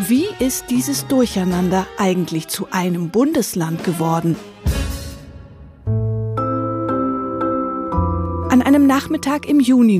Wie ist dieses Durcheinander eigentlich zu einem Bundesland geworden? An einem Nachmittag im Juni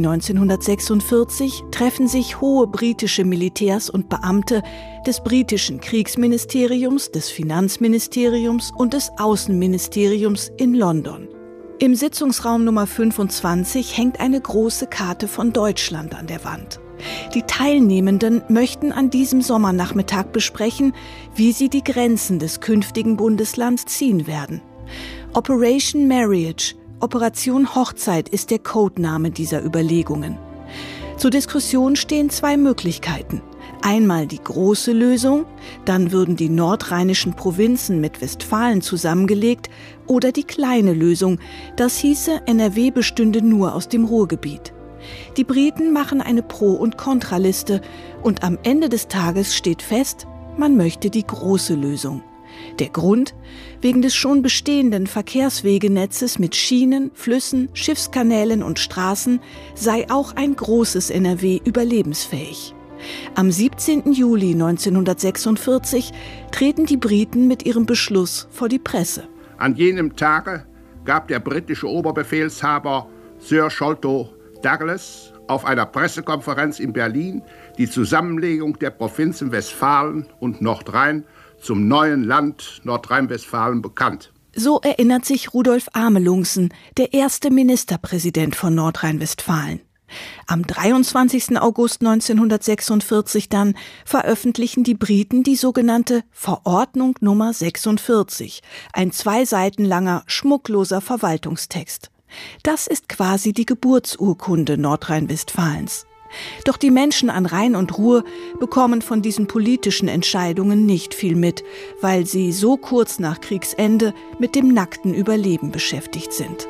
1946 treffen sich hohe britische Militärs und Beamte des britischen Kriegsministeriums, des Finanzministeriums und des Außenministeriums in London. Im Sitzungsraum Nummer 25 hängt eine große Karte von Deutschland an der Wand. Die Teilnehmenden möchten an diesem Sommernachmittag besprechen, wie sie die Grenzen des künftigen Bundeslands ziehen werden. Operation Marriage, Operation Hochzeit ist der Codename dieser Überlegungen. Zur Diskussion stehen zwei Möglichkeiten. Einmal die große Lösung, dann würden die nordrheinischen Provinzen mit Westfalen zusammengelegt, oder die kleine Lösung, das hieße, NRW bestünde nur aus dem Ruhrgebiet. Die Briten machen eine Pro- und Kontraliste und am Ende des Tages steht fest, man möchte die große Lösung. Der Grund? Wegen des schon bestehenden Verkehrswegenetzes mit Schienen, Flüssen, Schiffskanälen und Straßen sei auch ein großes NRW überlebensfähig. Am 17. Juli 1946 treten die Briten mit ihrem Beschluss vor die Presse. An jenem Tage gab der britische Oberbefehlshaber Sir Sholto Douglas auf einer Pressekonferenz in Berlin die Zusammenlegung der Provinzen Westfalen und Nordrhein zum neuen Land Nordrhein-Westfalen bekannt. So erinnert sich Rudolf Amelungsen, der erste Ministerpräsident von Nordrhein-Westfalen. Am 23. August 1946 dann veröffentlichen die Briten die sogenannte Verordnung Nummer 46, ein 2 Seiten langer, schmuckloser Verwaltungstext. Das ist quasi die Geburtsurkunde Nordrhein-Westfalens. Doch die Menschen an Rhein und Ruhr bekommen von diesen politischen Entscheidungen nicht viel mit, weil sie so kurz nach Kriegsende mit dem nackten Überleben beschäftigt sind.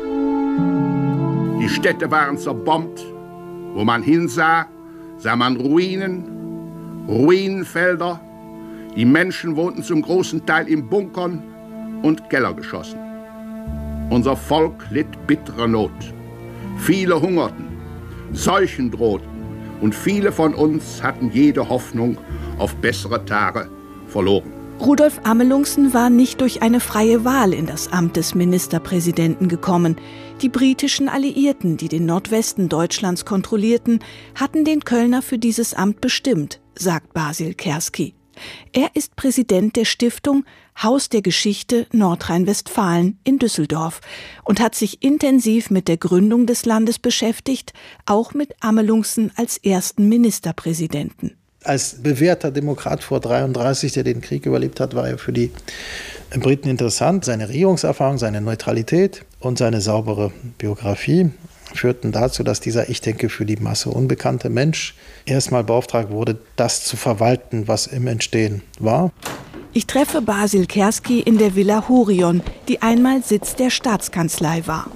Die Städte waren zerbombt. Wo man hinsah, sah man Ruinen, Ruinenfelder. Die Menschen wohnten zum großen Teil in Bunkern und Kellergeschossen. Unser Volk litt bittere Not. Viele hungerten, Seuchen drohten und viele von uns hatten jede Hoffnung auf bessere Tage verloren. Rudolf Amelungsen war nicht durch eine freie Wahl in das Amt des Ministerpräsidenten gekommen. Die britischen Alliierten, die den Nordwesten Deutschlands kontrollierten, hatten den Kölner für dieses Amt bestimmt, sagt Basil Kerski. Er ist Präsident der Stiftung Haus der Geschichte Nordrhein-Westfalen in Düsseldorf und hat sich intensiv mit der Gründung des Landes beschäftigt, auch mit Amelungsen als ersten Ministerpräsidenten. Als bewährter Demokrat vor 1933, der den Krieg überlebt hat, war er für die Briten interessant. Seine Regierungserfahrung, seine Neutralität und seine saubere Biografie führten dazu, dass dieser, ich denke, für die Masse unbekannte Mensch erstmal beauftragt wurde, das zu verwalten, was im Entstehen war. Ich treffe Basil Kerski in der Villa Horion, die einmal Sitz der Staatskanzlei war.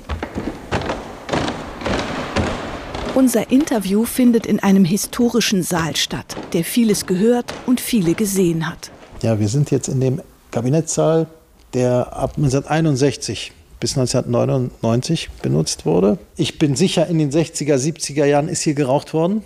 Unser Interview findet in einem historischen Saal statt, der vieles gehört und viele gesehen hat. Ja, wir sind jetzt in dem Kabinettssaal, der ab 1961 bis 1999 benutzt wurde. Ich bin sicher, in den 60er, 70er Jahren ist hier geraucht worden.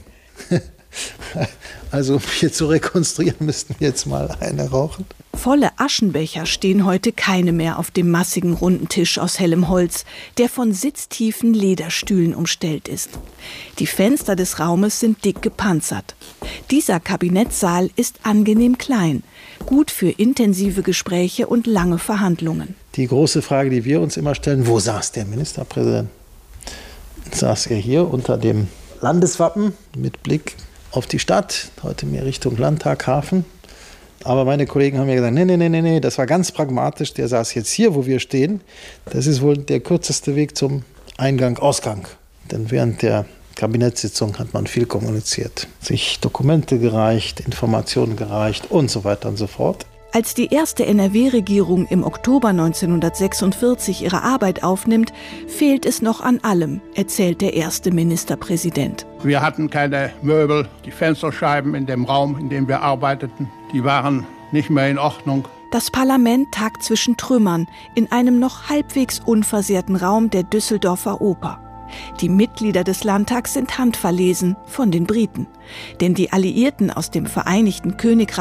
Also, um hier zu rekonstruieren, müssten wir jetzt mal eine rauchen. Volle Aschenbecher stehen heute keine mehr auf dem massigen runden Tisch aus hellem Holz, der von sitztiefen Lederstühlen umstellt ist. Die Fenster des Raumes sind dick gepanzert. Dieser Kabinettssaal ist angenehm klein, gut für intensive Gespräche und lange Verhandlungen. Die große Frage, die wir uns immer stellen, wo saß der Ministerpräsident? Saß er hier unter dem Landeswappen mit Blick auf die Stadt, heute mehr Richtung Landtag, Hafen. Aber meine Kollegen haben mir gesagt, nee, das war ganz pragmatisch, der saß jetzt hier, wo wir stehen. Das ist wohl der kürzeste Weg zum Eingang, Ausgang. Denn während der Kabinettssitzung hat man viel kommuniziert, sich Dokumente gereicht, Informationen gereicht und so weiter und so fort. Als die erste NRW-Regierung im Oktober 1946 ihre Arbeit aufnimmt, fehlt es noch an allem, erzählt der erste Ministerpräsident. Wir hatten keine Möbel, die Fensterscheiben in dem Raum, in dem wir arbeiteten, die waren nicht mehr in Ordnung. Das Parlament tagt zwischen Trümmern in einem noch halbwegs unversehrten Raum der Düsseldorfer Oper. Die Mitglieder des Landtags sind handverlesen von den Briten. Denn die Alliierten aus dem Vereinigten Königreich